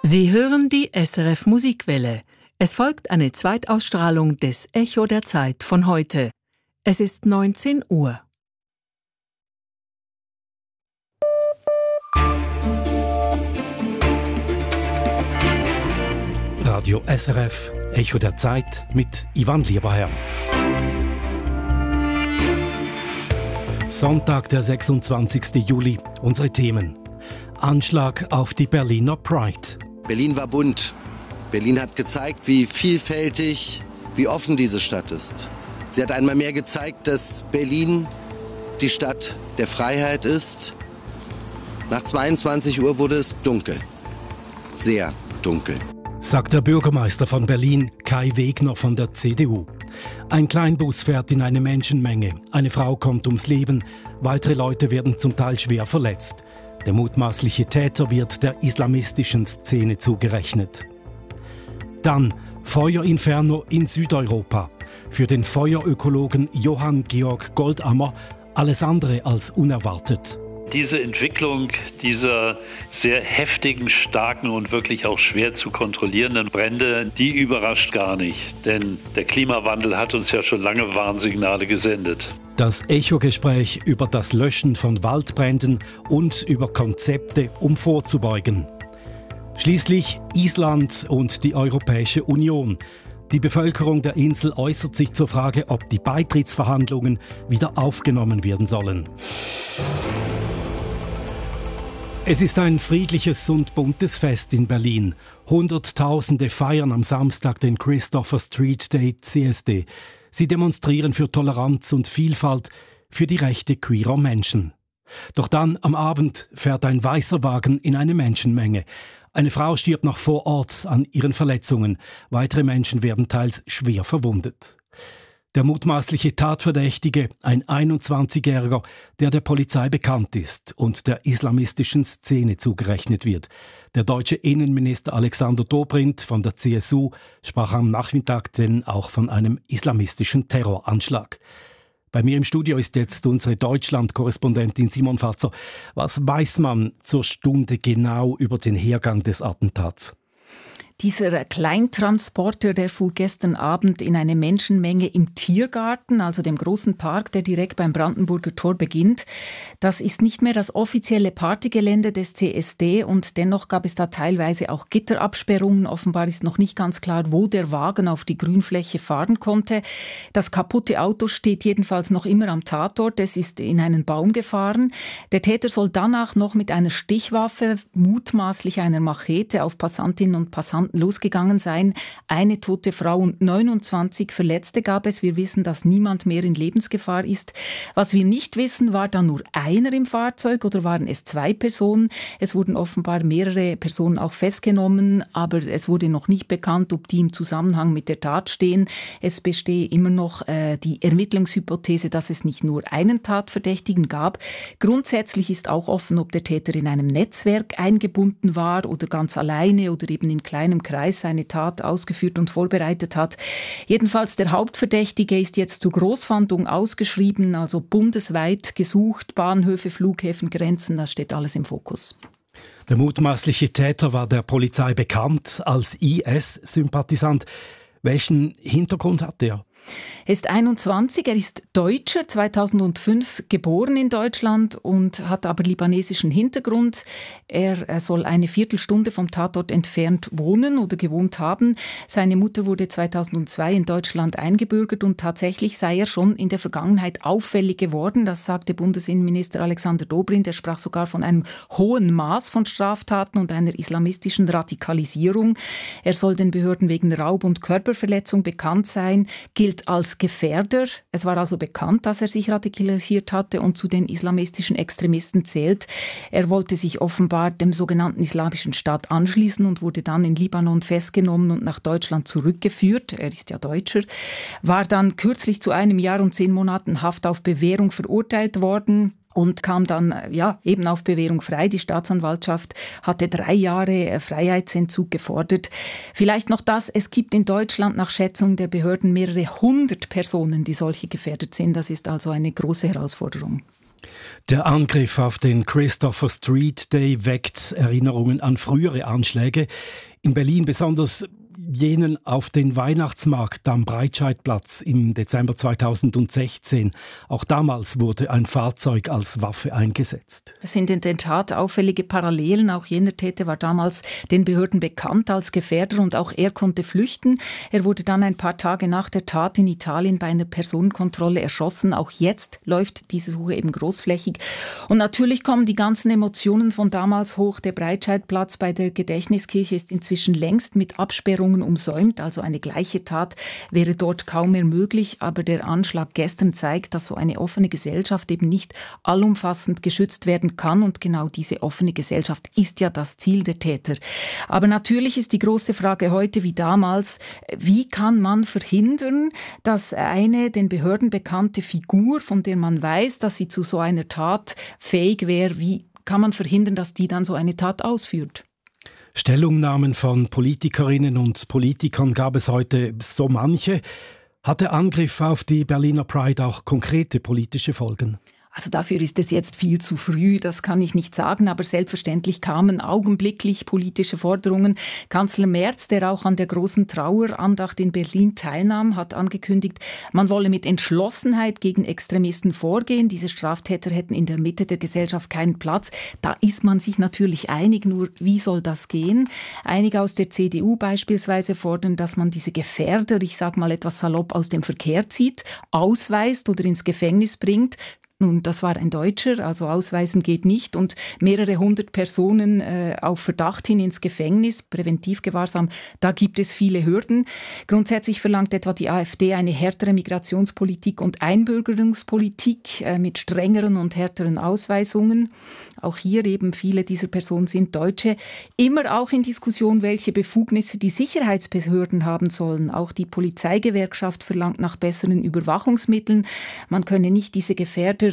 Sie hören die SRF Musikwelle. Es folgt eine Zweitausstrahlung des Echo der Zeit von heute. Es ist 19 Uhr. Radio SRF, Echo der Zeit mit Ivan Lieberherr. Sonntag, der 26. Juli. Unsere Themen. Anschlag auf die Berliner Pride. Berlin war bunt. Berlin hat gezeigt, wie vielfältig, wie offen diese Stadt ist. Sie hat einmal mehr gezeigt, dass Berlin die Stadt der Freiheit ist. Nach 22 Uhr wurde es dunkel. Sehr dunkel. Sagt der Bürgermeister von Berlin, Kai Wegner von der CDU. Ein Kleinbus fährt in eine Menschenmenge. Eine Frau kommt ums Leben. Weitere Leute werden zum Teil schwer verletzt. Der mutmaßliche Täter wird der islamistischen Szene zugerechnet. Dann Feuerinferno in Südeuropa. Für den Feuerökologen Johann Georg Goldammer alles andere als unerwartet. Diese Entwicklung dieser sehr heftigen, starken und wirklich auch schwer zu kontrollierenden Brände, die überrascht gar nicht. Denn der Klimawandel hat uns ja schon lange Warnsignale gesendet. Das Echo-Gespräch über das Löschen von Waldbränden und über Konzepte, um vorzubeugen. Schließlich Island und die Europäische Union. Die Bevölkerung der Insel äußert sich zur Frage, ob die Beitrittsverhandlungen wieder aufgenommen werden sollen. Es ist ein friedliches und buntes Fest in Berlin. Hunderttausende feiern am Samstag den Christopher Street Day CSD. Sie demonstrieren für Toleranz und Vielfalt, für die Rechte queerer Menschen. Doch dann am Abend fährt ein weißer Wagen in eine Menschenmenge. Eine Frau stirbt noch vor Ort an ihren Verletzungen. Weitere Menschen werden teils schwer verwundet. Der mutmaßliche Tatverdächtige, ein 21-Jähriger, der der Polizei bekannt ist und der islamistischen Szene zugerechnet wird. Der deutsche Innenminister Alexander Dobrindt von der CSU sprach am Nachmittag denn auch von einem islamistischen Terroranschlag. Bei mir im Studio ist jetzt unsere Deutschland-Korrespondentin Simon Fatzer. Was weiß man zur Stunde genau über den Hergang des Attentats? Dieser Kleintransporter, der fuhr gestern Abend in eine Menschenmenge im Tiergarten, also dem großen Park, der direkt beim Brandenburger Tor beginnt. Das ist nicht mehr das offizielle Partygelände des CSD und dennoch gab es da teilweise auch Gitterabsperrungen. Offenbar ist noch nicht ganz klar, wo der Wagen auf die Grünfläche fahren konnte. Das kaputte Auto steht jedenfalls noch immer am Tatort. Es ist in einen Baum gefahren. Der Täter soll danach noch mit einer Stichwaffe, mutmaßlich einer Machete, auf Passantinnen und Passanten losgegangen sein. Eine tote Frau und 29 Verletzte gab es. Wir wissen, dass niemand mehr in Lebensgefahr ist. Was wir nicht wissen, war da nur einer im Fahrzeug oder waren es zwei Personen? Es wurden offenbar mehrere Personen auch festgenommen, aber es wurde noch nicht bekannt, ob die im Zusammenhang mit der Tat stehen. Es bestehe immer noch die Ermittlungshypothese, dass es nicht nur einen Tatverdächtigen gab. Grundsätzlich ist auch offen, ob der Täter in einem Netzwerk eingebunden war oder ganz alleine oder eben in kleinem Kreis seine Tat ausgeführt und vorbereitet hat. Jedenfalls der Hauptverdächtige ist jetzt zur Großfahndung ausgeschrieben, also bundesweit gesucht, Bahnhöfe, Flughäfen, Grenzen, das steht alles im Fokus. Der mutmaßliche Täter war der Polizei bekannt als IS-Sympathisant. Welchen Hintergrund hat er? Er ist 21, er ist Deutscher, 2005 geboren in Deutschland und hat aber libanesischen Hintergrund. Er soll eine Viertelstunde vom Tatort entfernt wohnen oder gewohnt haben. Seine Mutter wurde 2002 in Deutschland eingebürgert und tatsächlich sei er schon in der Vergangenheit auffällig geworden. Das sagte Bundesinnenminister Alexander Dobrindt. Er sprach sogar von einem hohen Maß von Straftaten und einer islamistischen Radikalisierung. Er soll den Behörden wegen Raub und Körperverletzung bekannt sein, gilt als Gefährder. Es war also bekannt, dass er sich radikalisiert hatte und zu den islamistischen Extremisten zählt. Er wollte sich offenbar dem sogenannten Islamischen Staat anschließen und wurde dann in Libanon festgenommen und nach Deutschland zurückgeführt. Er ist ja Deutscher. War dann kürzlich zu 1 Jahr und 10 Monaten Haft auf Bewährung verurteilt worden. Und kam dann eben auf Bewährung frei. Die Staatsanwaltschaft hatte 3 Jahre Freiheitsentzug gefordert. Vielleicht noch das, es gibt in Deutschland nach Schätzung der Behörden mehrere 100 Personen, die solche gefährdet sind. Das ist also eine große Herausforderung. Der Angriff auf den Christopher Street Day weckt Erinnerungen an frühere Anschläge. In Berlin besonders jenen auf den Weihnachtsmarkt am Breitscheidplatz im Dezember 2016. Auch damals wurde ein Fahrzeug als Waffe eingesetzt. Es sind in der Tat auffällige Parallelen. Auch jener Täter war damals den Behörden bekannt als Gefährder und auch er konnte flüchten. Er wurde dann ein paar Tage nach der Tat in Italien bei einer Personenkontrolle erschossen. Auch jetzt läuft diese Suche eben großflächig. Und natürlich kommen die ganzen Emotionen von damals hoch. Der Breitscheidplatz bei der Gedächtniskirche ist inzwischen längst mit Absperrungen umsäumt, also eine gleiche Tat wäre dort kaum mehr möglich, aber der Anschlag gestern zeigt, dass so eine offene Gesellschaft eben nicht allumfassend geschützt werden kann und genau diese offene Gesellschaft ist ja das Ziel der Täter. Aber natürlich ist die große Frage heute wie damals, wie kann man verhindern, dass eine den Behörden bekannte Figur, von der man weiß, dass sie zu so einer Tat fähig wäre, wie kann man verhindern, dass die dann so eine Tat ausführt? Stellungnahmen von Politikerinnen und Politikern gab es heute so manche. Hat der Angriff auf die Berliner Pride auch konkrete politische Folgen? Also dafür ist es jetzt viel zu früh, das kann ich nicht sagen, aber selbstverständlich kamen augenblicklich politische Forderungen. Kanzler Merz, der auch an der großen Trauerandacht in Berlin teilnahm, hat angekündigt, man wolle mit Entschlossenheit gegen Extremisten vorgehen. Diese Straftäter hätten in der Mitte der Gesellschaft keinen Platz. Da ist man sich natürlich einig, nur wie soll das gehen? Einige aus der CDU beispielsweise fordern, dass man diese Gefährder, ich sage mal etwas salopp, aus dem Verkehr zieht, ausweist oder ins Gefängnis bringt. Nun, das war ein Deutscher, also ausweisen geht nicht und mehrere hundert Personen auf Verdacht hin ins Gefängnis, Präventivgewahrsam, da gibt es viele Hürden. Grundsätzlich verlangt etwa die AfD eine härtere Migrationspolitik und Einbürgerungspolitik mit strengeren und härteren Ausweisungen. Auch hier eben viele dieser Personen sind Deutsche. Immer auch in Diskussion, welche Befugnisse die Sicherheitsbehörden haben sollen. Auch die Polizeigewerkschaft verlangt nach besseren Überwachungsmitteln. Man könne nicht diese Gefährder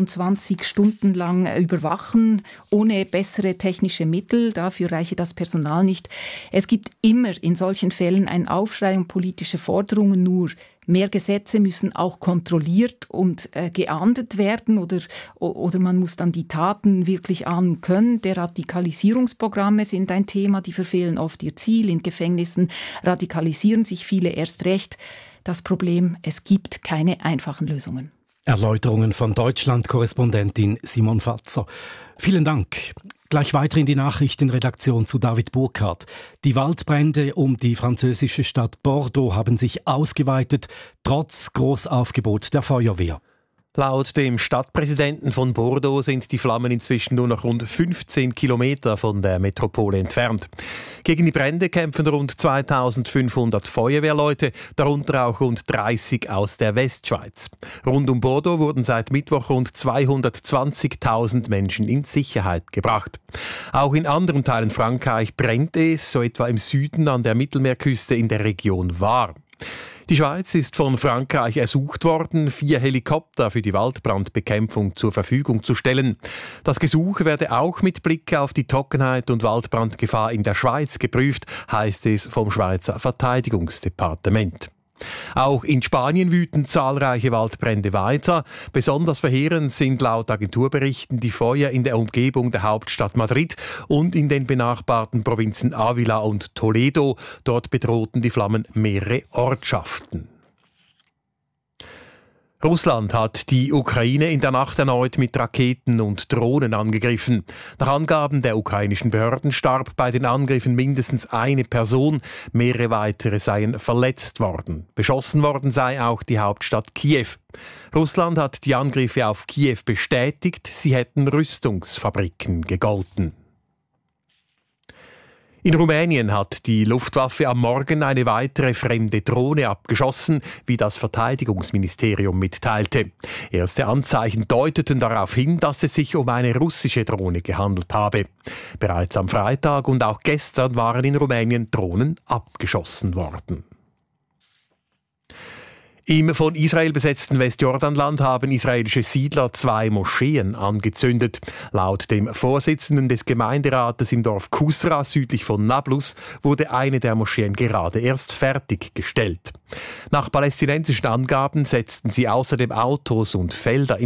24 Stunden lang überwachen, ohne bessere technische Mittel. Dafür reiche das Personal nicht. Es gibt immer in solchen Fällen einen Aufschrei und politische Forderungen, nur mehr Gesetze müssen auch kontrolliert und geahndet werden oder man muss dann die Taten wirklich ahnen können. Deradikalisierungsprogramme sind ein Thema, die verfehlen oft ihr Ziel. In Gefängnissen radikalisieren sich viele erst recht. Das Problem, es gibt keine einfachen Lösungen. Erläuterungen von Deutschland-Korrespondentin Simon Fatzer. Vielen Dank. Gleich weiter in die Nachrichtenredaktion zu David Burkhardt. Die Waldbrände um die französische Stadt Bordeaux haben sich ausgeweitet, trotz Großaufgebot der Feuerwehr. Laut dem Stadtpräsidenten von Bordeaux sind die Flammen inzwischen nur noch rund 15 Kilometer von der Metropole entfernt. Gegen die Brände kämpfen rund 2500 Feuerwehrleute, darunter auch rund 30 aus der Westschweiz. Rund um Bordeaux wurden seit Mittwoch rund 220.000 Menschen in Sicherheit gebracht. Auch in anderen Teilen Frankreich brennt es, so etwa im Süden an der Mittelmeerküste in der Region Var. Die Schweiz ist von Frankreich ersucht worden, 4 Helikopter für die Waldbrandbekämpfung zur Verfügung zu stellen. Das Gesuch werde auch mit Blick auf die Trockenheit und Waldbrandgefahr in der Schweiz geprüft, heißt es vom Schweizer Verteidigungsdepartement. Auch in Spanien wüten zahlreiche Waldbrände weiter. Besonders verheerend sind laut Agenturberichten die Feuer in der Umgebung der Hauptstadt Madrid und in den benachbarten Provinzen Ávila und Toledo. Dort bedrohten die Flammen mehrere Ortschaften. Russland hat die Ukraine in der Nacht erneut mit Raketen und Drohnen angegriffen. Nach Angaben der ukrainischen Behörden starb bei den Angriffen mindestens eine Person, mehrere weitere seien verletzt worden. Beschossen worden sei auch die Hauptstadt Kiew. Russland hat die Angriffe auf Kiew bestätigt, sie hätten Rüstungsfabriken gegolten. In Rumänien hat die Luftwaffe am Morgen eine weitere fremde Drohne abgeschossen, wie das Verteidigungsministerium mitteilte. Erste Anzeichen deuteten darauf hin, dass es sich um eine russische Drohne gehandelt habe. Bereits am Freitag und auch gestern waren in Rumänien Drohnen abgeschossen worden. Im von Israel besetzten Westjordanland haben israelische Siedler 2 Moscheen angezündet. Laut dem Vorsitzenden des Gemeinderates im Dorf Kusra südlich von Nablus wurde eine der Moscheen gerade erst fertiggestellt. Nach palästinensischen Angaben setzten sie außerdem Autos und Felder